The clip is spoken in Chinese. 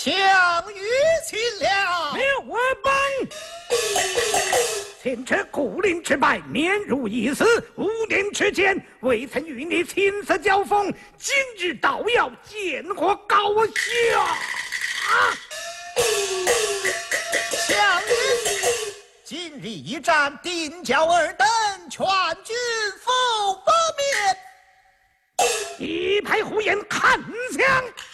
项羽擒了。 灭我本。前者故令之败，免如一死。5年之间，未曾与你亲自交锋，今日倒要见火高下。 项羽，今日一战，定教尔等全军覆灭。 一派胡言，看相。